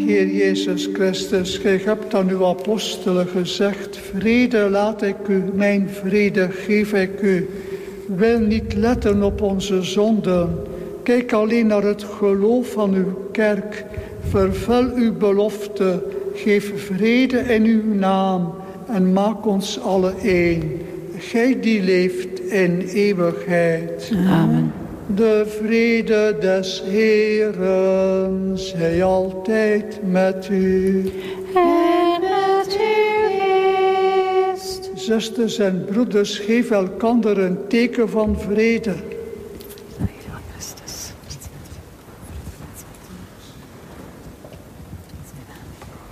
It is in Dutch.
Heer Jezus Christus, gij hebt aan uw apostelen gezegd, vrede laat ik u, mijn vrede geef ik u. Wil niet letten op onze zonden. Kijk alleen naar het geloof van uw kerk. Vervul uw belofte. Geef vrede in uw naam. En maak ons alle één. Gij die leeft in eeuwigheid. Amen. De vrede des Heeren zij altijd met u. En met uw geest. Zusters en broeders, geef elkander een teken van vrede.